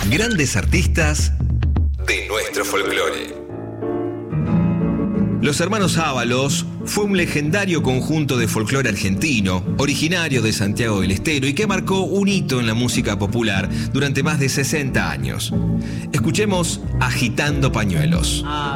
Grandes artistas de nuestro folclore. Los Hermanos Ábalos fue un legendario conjunto de folclore argentino, originario de Santiago del Estero y que marcó un hito en la música popular durante más de 60 años. Escuchemos Agitando Pañuelos.